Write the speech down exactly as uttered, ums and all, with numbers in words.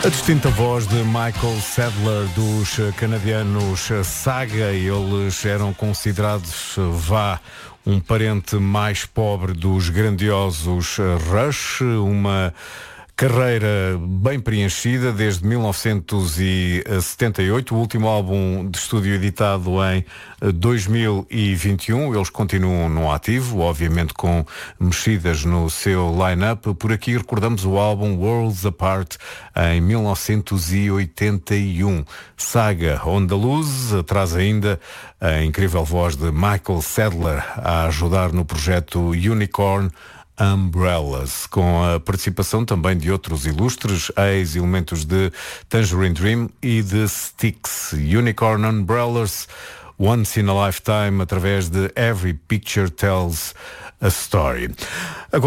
A distinta voz de Michael Sadler dos canadianos Saga, eles eram considerados, vá, um parente mais pobre dos grandiosos Rush, uma carreira bem preenchida desde mil novecentos e setenta e oito, o último álbum de estúdio editado em dois mil e vinte e um. Eles continuam no ativo, obviamente com mexidas no seu line-up. Por aqui recordamos o álbum Worlds Apart em mil novecentos e oitenta e um. Saga On the Loose traz ainda a incrível voz de Michael Sadler a ajudar no projeto Unicorn Umbrellas, com a participação também de outros ilustres ex-elementos de Tangerine Dream e de Styx. Unicorn Umbrellas, Once in a Lifetime, através de Every Picture Tells a Story. Agora